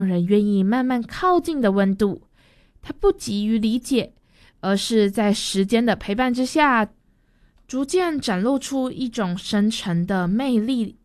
人愿意慢慢靠近的温度。它不急于理解，而是在时间的陪伴之下，逐渐展露出一种深沉的魅力